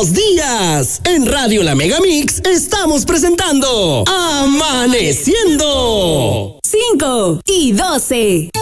¡Buenos días! En Radio La Megamix estamos presentando Amaneciendo. 5 y 12.